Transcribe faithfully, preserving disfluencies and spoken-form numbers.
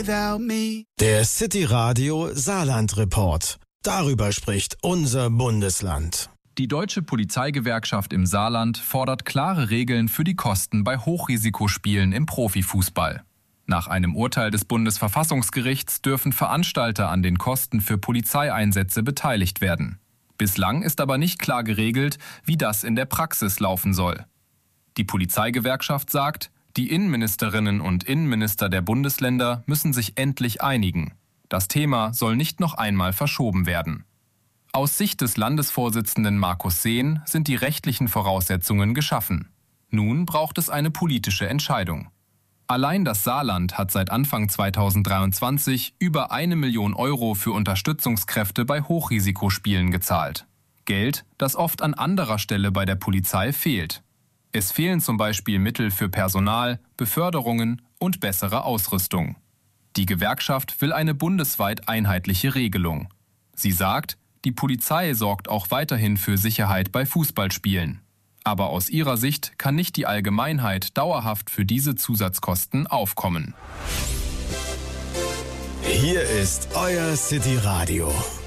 Der City Radio Saarland Report. Darüber spricht unser Bundesland. Die Deutsche Polizeigewerkschaft im Saarland fordert klare Regeln für die Kosten bei Hochrisikospielen im Profifußball. Nach einem Urteil des Bundesverfassungsgerichts dürfen Veranstalter an den Kosten für Polizeieinsätze beteiligt werden. Bislang ist aber nicht klar geregelt, wie das in der Praxis laufen soll. Die Polizeigewerkschaft sagt, die Innenministerinnen und Innenminister der Bundesländer müssen sich endlich einigen. Das Thema soll nicht noch einmal verschoben werden. Aus Sicht des Landesvorsitzenden Markus Sehn sind die rechtlichen Voraussetzungen geschaffen. Nun braucht es eine politische Entscheidung. Allein das Saarland hat seit Anfang zweitausenddreiundzwanzig über eine Million Euro für Unterstützungskräfte bei Hochrisikospielen gezahlt. Geld, das oft an anderer Stelle bei der Polizei fehlt. Es fehlen zum Beispiel Mittel für Personal, Beförderungen und bessere Ausrüstung. Die Gewerkschaft will eine bundesweit einheitliche Regelung. Sie sagt, die Polizei sorgt auch weiterhin für Sicherheit bei Fußballspielen. Aber aus ihrer Sicht kann nicht die Allgemeinheit dauerhaft für diese Zusatzkosten aufkommen. Hier ist euer City Radio.